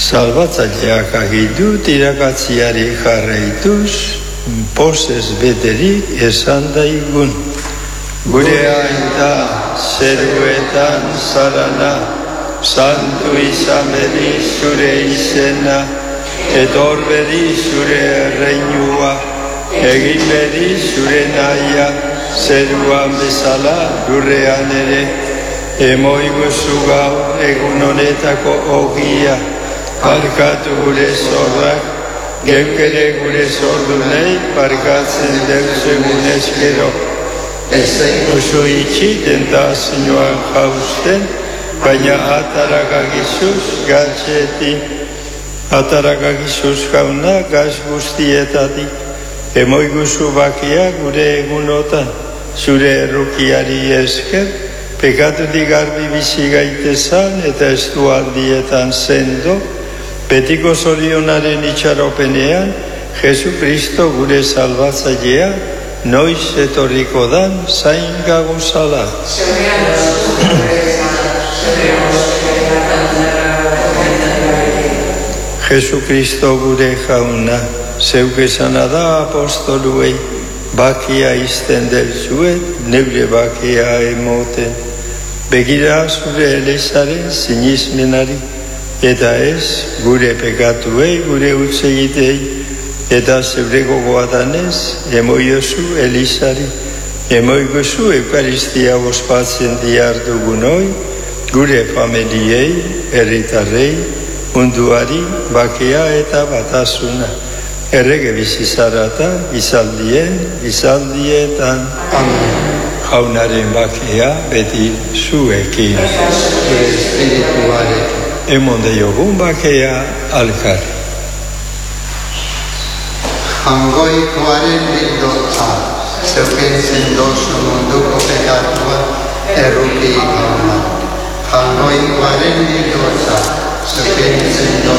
Salbatzaileak agindu irakatziari jarraituz, pozez beterik esan daigun. Gure aita zeruetan zarana, santu izan bedi zure izena, etor bedi zure erreinua, egin bedi zure nahia, zeruan bezala lurrean ere, emoiguzu gaur egun honetako ogia, barkatu gure zorrak, geuk ere gure zordunei barkatzen deusegun eskero. Ezaiguzu itxi tentazioan jausten, baina ataragagizuz gatzetik. Ataragagizuz jauna gaz guztietatik. Emoiguzu bakia gure egunotan, zure errukiari esker, pekatutik garbi bizi gaitezan eta estualdietan sendo, betiko zorionaren itxaropenean, Jesu Kristo gure salbatzailea, noiz etorriko dan zain gagozala. Jesu Kristo gure jauna, zeuk esana da apostoluei, bakia izten delzuet, neure bakia emoten. Begira zure elezaren sinismenari, eta ez gure pekatuei, gure utzegitei, eta zeure gogoatanez, emoiozu elizari, emoiguzu eukaristia ospatzen diardugunoi, gure familiei, herritarrei, munduari, bakea eta batasuna. Errege bizizarata, izaldietan. Amen. Jaunaren bakea beti zuekin. Zure espirituarekin. Emon deiogun bakea alkar. Jangoikoaren bildotza, zeukentzen dozu munduko pekatua, erruki gauna. Jangoikoaren bildotza, zeukentzen